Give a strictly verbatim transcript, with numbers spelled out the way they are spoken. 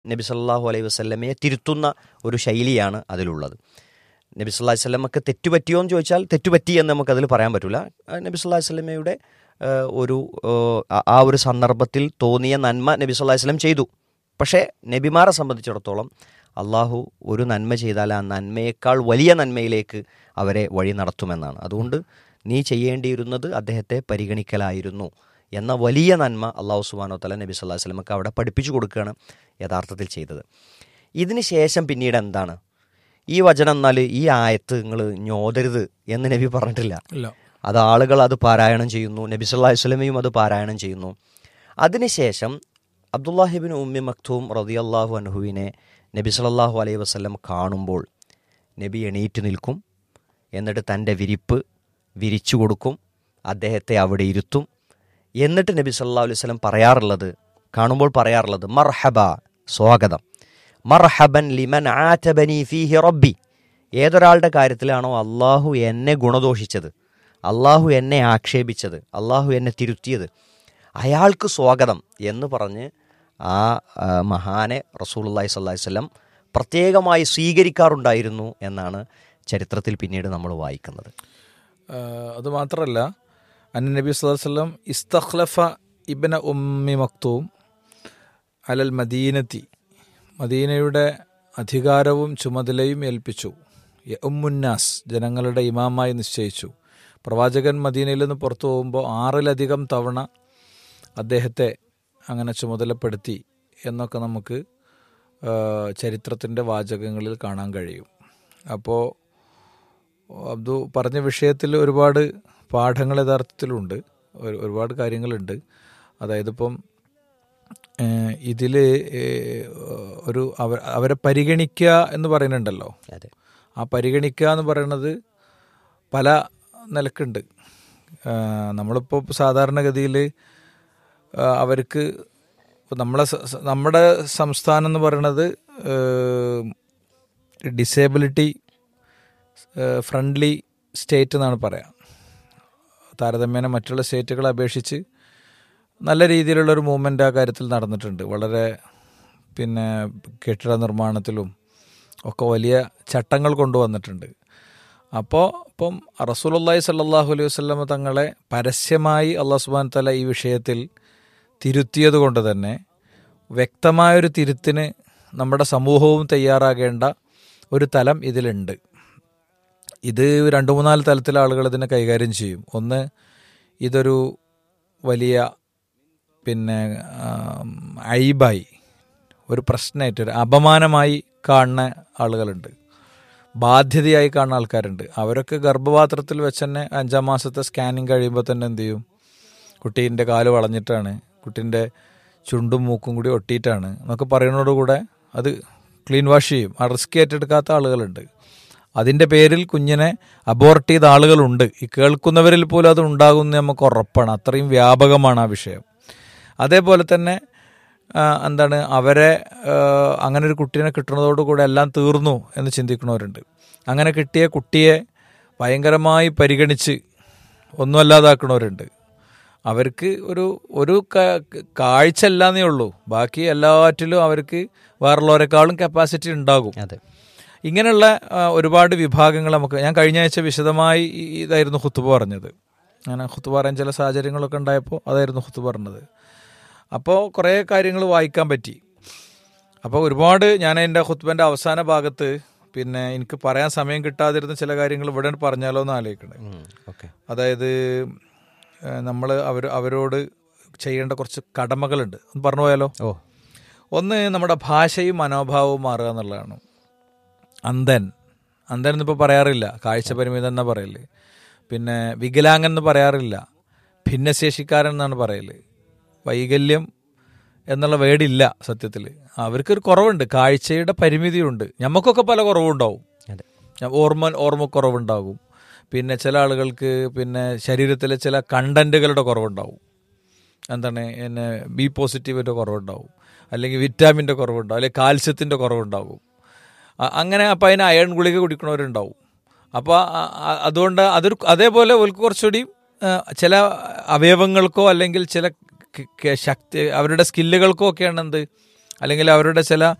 നബി സല്ലല്ലാഹു അലൈഹി വസല്ലമയെ തിരുത്തുന്ന ഒരു ശൈലിയാണ് അതിലുള്ളത്. നബി സല്ലല്ലാഹു അലൈഹി വസല്ലമക്ക് തെറ്റുപറ്റിയോ എന്ന് ചോദിച്ചാൽ തെറ്റുപറ്റി എന്ന് നമുക്കതിൽ പറയാൻ പറ്റില്ല. നബി സല്ലല്ലാഹു അലൈഹി വസല്ലമയുടെ ഒരു ആ ഒരു സന്ദർഭത്തിൽ തോന്നിയ നന്മ നബി സല്ലല്ലാഹു അലൈഹി വസല്ലം ചെയ്തു. പക്ഷേ നബിമാരെ സംബന്ധിച്ചിടത്തോളം അള്ളാഹു ഒരു നന്മ ചെയ്താൽ ആ നന്മയേക്കാൾ വലിയ നന്മയിലേക്ക് അവരെ വഴി നടത്തുമെന്നാണ്. അതുകൊണ്ട് നീ ചെയ്യേണ്ടിയിരുന്നത് അദ്ദേഹത്തെ പരിഗണിക്കലായിരുന്നു എന്ന വലിയ നന്മ അള്ളാഹു സുബ്ഹാനഹു വ തആല നബി സല്ലല്ലാഹു അലൈഹി വസല്ലമക്ക് അവിടെ പഠിപ്പിച്ചു കൊടുക്കുകയാണ് യഥാർത്ഥത്തിൽ ചെയ്തത്. ഇതിന് ശേഷം പിന്നീട് എന്താണ് ഈ വചനം? എന്നാൽ ഈ ആയത്ത് നിങ്ങൾ ഞോദരുത് എന്ന് നബി പറഞ്ഞിട്ടില്ല. അത് ആളുകൾ അത് പാരായണം ചെയ്യുന്നു, നബി സല്ലല്ലാഹു അലൈഹി വസല്ലമയും അത് പാരായണം ചെയ്യുന്നു. അതിനുശേഷം അബ്ദുല്ലാഹി ഇബ്നു ഉമ്മി മക്തൂം റളിയല്ലാഹു അൻഹുവിനെ നബി സല്ലല്ലാഹു അലൈഹി വസല്ലം കാണുമ്പോൾ നബി എണീറ്റ് നിൽക്കും, എന്നിട്ട് തൻ്റെ വിരിപ്പ് വിരിച്ചു കൊടുക്കും, അദ്ദേഹത്തെ അവിടെ ഇരുത്തും. എന്നിട്ട് നബി സല്ലല്ലാഹു അലൈഹി വസല്ലം പറയാറുള്ളത്, കാണുമ്പോൾ പറയാറുള്ളത് മർഹബ, സ്വാഗതം, മർഹബൻ ലിമൻ ആതബനി ഫീഹി റബ്ബി. ഏതൊരാളുടെ കാര്യത്തിലാണോ അള്ളാഹു എന്നെ ഗുണദോഷിച്ചത്, അള്ളാഹു എന്നെ ആക്ഷേപിച്ചത്, അള്ളാഹു എന്നെ തിരുത്തിയത്, അയാൾക്ക് സ്വാഗതം എന്ന് പറഞ്ഞ് ആ മഹാനെ റസൂലുള്ളാഹി സ്വല്ലല്ലാഹി അലൈഹി വസല്ലം പ്രത്യേകമായി സ്വീകരിക്കാറുണ്ടായിരുന്നു എന്നാണ് ചരിത്രത്തിൽ പിന്നീട് നമ്മൾ വായിക്കുന്നത്. അതുമാത്രമല്ല, അന്ന നബി സ്വല്ലല്ലാഹു അലൈഹി വസല്ലം ഇസ്തഖ്ലഫ ഇബ്ന ഉമ്മി മക്തൂം അലൽ മദീനത്തി, മദീനയുടെ അധികാരവും ചുമതലയും ഏൽപ്പിച്ചു. യഉമ്മുന്നാസ്, ജനങ്ങളുടെ ഇമാമായി നിശ്ചയിച്ചു. പ്രവാചകൻ മദീനയിൽ നിന്ന് പുറത്തു പോകുമ്പോൾ ആറിലധികം തവണ അദ്ദേഹത്തെ അങ്ങനെ ചുമതലപ്പെടുത്തി എന്നൊക്കെ നമുക്ക് ചരിത്രത്തിൻ്റെ വാചകങ്ങളിൽ കാണാൻ കഴിയും. അപ്പോൾ അബ്ദു പറഞ്ഞ വിഷയത്തിൽ ഒരുപാട് പാഠങ്ങൾ യഥാർത്ഥത്തിലുണ്ട്, ഒരുപാട് കാര്യങ്ങളുണ്ട്. അതായത് ഇപ്പം ഇതിൽ ഒരു അവ അവരെ പരിഗണിക്കുക എന്ന് പറയുന്നുണ്ടല്ലോ. ആ പരിഗണിക്കുക എന്ന് പറയുന്നത് പല നിലക്കുണ്ട്. നമ്മളിപ്പോൾ സാധാരണഗതിയിൽ അവർക്ക് നമ്മളെ നമ്മുടെ സംസ്ഥാനം എന്ന് പറയുന്നത് ഡിസേബിലിറ്റി ഫ്രണ്ട്ലി സ്റ്റേറ്റ് എന്നാണ് പറയാം. താരതമ്യേന മറ്റുള്ള സ്റ്റേറ്റുകളെ അപേക്ഷിച്ച് നല്ല രീതിയിലുള്ളൊരു മൂവ്മെൻ്റ് ആ കാര്യത്തിൽ നടന്നിട്ടുണ്ട്. വളരെ പിന്നെ കെട്ടിട നിർമ്മാണത്തിലും ഒക്കെ വലിയ ചട്ടങ്ങൾ കൊണ്ടുവന്നിട്ടുണ്ട്. അപ്പോൾ ഇപ്പം റസൂലുള്ളാഹി സ്വല്ലല്ലാഹു അലൈഹി വസല്ലം തങ്ങളെ പരസ്യമായി അല്ലാഹു സുബ്ഹാനഹു വ തആല ഈ വിഷയത്തിൽ തിരുത്തിയത് കൊണ്ട് തന്നെ വ്യക്തമായൊരു തിരുത്തിന് നമ്മുടെ സമൂഹവും തയ്യാറാകേണ്ട ഒരു തലം ഇതിലുണ്ട്. ഇത് രണ്ട് മൂന്നാല് തലത്തിൽ ആളുകൾ ഇതിനെ കൈകാര്യം ചെയ്യും. ഒന്ന്, ഇതൊരു വലിയ പിന്നെ ഐബായി, ഒരു പ്രശ്നമായിട്ട്, ഒരു അപമാനമായി കാണുന്ന ആളുകളുണ്ട്, ബാധ്യതയായി കാണുന്ന ആൾക്കാരുണ്ട്. അവരൊക്കെ ഗർഭപാത്രത്തിൽ വെച്ച് തന്നെ അഞ്ചാം മാസത്തെ സ്കാനിങ് കഴിയുമ്പോൾ തന്നെ എന്ത് ചെയ്യും, കുട്ടീൻ്റെ കാല് വളഞ്ഞിട്ടാണ്, കുട്ടീൻ്റെ ചുണ്ടും മൂക്കും കൂടി ഒട്ടിയിട്ടാണ് എന്നൊക്കെ പറയുന്നതോടുകൂടെ അത് ക്ലീൻ വാഷ് ചെയ്യും. ആ റിസ്ക് ഏറ്റെടുക്കാത്ത ആളുകളുണ്ട്. അതിൻ്റെ പേരിൽ കുഞ്ഞിനെ അബോർട്ട് ചെയ്ത ആളുകളുണ്ട്. ഈ കേൾക്കുന്നവരിൽ പോലും അത് ഉണ്ടാകുമെന്ന് നമുക്ക് ഉറപ്പാണ്. അത്രയും വ്യാപകമാണ് ആ വിഷയം. അതേപോലെ തന്നെ എന്താണ്, അവരെ അങ്ങനെ ഒരു കുട്ടീനെ കിട്ടുന്നതോടുകൂടെ എല്ലാം തീർന്നു എന്ന് ചിന്തിക്കുന്നവരുണ്ട്. അങ്ങനെ കിട്ടിയ കുട്ടിയെ ഭയങ്കരമായി പരിഗണിച്ച് ഒന്നുമല്ലാതാക്കുന്നവരുണ്ട്. അവർക്ക് ഒരു ഒരു കാഴ്ച അല്ലാന്നേ ഉള്ളൂ, ബാക്കി എല്ലാറ്റിലും അവർക്ക് വേറുള്ളവരെക്കാളും കപ്പാസിറ്റി ഉണ്ടാകും. അതെ, ഇങ്ങനെയുള്ള ഒരുപാട് വിഭാഗങ്ങൾ നമുക്ക്, ഞാൻ കഴിഞ്ഞ ആഴ്ച വിശദമായി ഇതായിരുന്നു ഖുത്ബ പറഞ്ഞത്. അങ്ങനെ ഖുത്ബ പറയാൻ ചില സാഹചര്യങ്ങളൊക്കെ ഉണ്ടായപ്പോൾ അതായിരുന്നു ഖുത്ബ പറഞ്ഞത്. അപ്പോൾ കുറേ കാര്യങ്ങൾ വായിക്കാൻ പറ്റി. അപ്പോൾ ഒരുപാട് ഞാൻ എൻ്റെ ഖുത്ബൻ്റെ അവസാന ഭാഗത്ത് പിന്നെ എനിക്ക് പറയാൻ സമയം കിട്ടാതിരുന്ന ചില കാര്യങ്ങൾ ഇവിടെ പറഞ്ഞാലോ എന്ന് ആലോചിക്കണേ. അതായത് നമ്മൾ അവർ അവരോട് ചെയ്യേണ്ട കുറച്ച് കടമകളുണ്ട്, ഒന്ന് പറഞ്ഞു പോയാലോ? ഓ ഒന്ന്, നമ്മുടെ ഭാഷയും മനോഭാവവും മാറുക എന്നുള്ളതാണ്. അന്ധൻ അന്ധൻ എന്നിപ്പോൾ പറയാറില്ല, കാഴ്ച പരിമിതൻ എന്നാ പറയല്. പിന്നെ വികലാംഗൻ എന്ന് പറയാറില്ല, ഭിന്നശേഷിക്കാരൻ എന്നാണ് പറയല്. വൈകല്യം എന്നുള്ള വേർഡില്ല സത്യത്തിൽ. അവർക്കൊരു കുറവുണ്ട്, കാഴ്ചയുടെ പരിമിതിയുണ്ട്. നമുക്കൊക്കെ പല കുറവുണ്ടാവും. ഓർമ്മ ഓർമ്മക്കുറവുണ്ടാകും. പിന്നെ ചില ആളുകൾക്ക് പിന്നെ ശരീരത്തിലെ ചില കണ്ടൻറ്റുകളുടെ കുറവുണ്ടാവും. എന്താണ്, പിന്നെ ബി പോസിറ്റീവിൻ്റെ കുറവുണ്ടാവും, അല്ലെങ്കിൽ വിറ്റാമിൻ്റെ കുറവുണ്ടാവും, അല്ലെങ്കിൽ കാൽസ്യത്തിൻ്റെ കുറവുണ്ടാകും. അങ്ങനെ അപ്പോൾ അതിന് അയൺ ഗുളിക കുടിക്കണവരുണ്ടാവും. അപ്പോൾ അതുകൊണ്ട് അതൊരു അതേപോലെ ഒരു കുറച്ചുകൂടി ചില അവയവങ്ങൾക്കോ അല്ലെങ്കിൽ ചില ശക്തി അവരുടെ സ്കില്ലുകൾക്കോ ഒക്കെയാണ് എന്ത് അല്ലെങ്കിൽ അവരുടെ ചില